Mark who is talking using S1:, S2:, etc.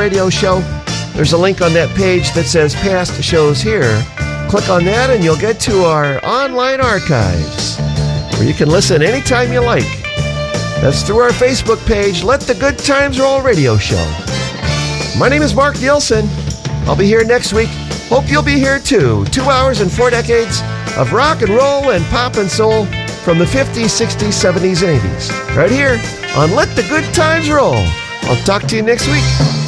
S1: Radio Show. There's a link on that page that says Past Shows Here. Click on that and you'll get to our online archives, where you can listen anytime you like. That's through our Facebook page, Let the Good Times Roll Radio Show. My name is Mark Nielsen. I'll be here next week. Hope you'll be here too. 2 hours and 4 decades of rock and roll and pop and soul from the 50s, 60s, 70s, and 80s. Right here on Let the Good Times Roll. I'll talk to you next week.